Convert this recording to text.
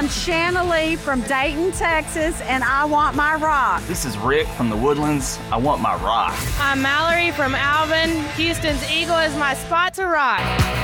I'm Shanna Lee from Dayton, Texas, and I want my rock. This is Rick from the Woodlands. I want my rock. I'm Mallory from Alvin. Houston's Eagle is my spot to rock.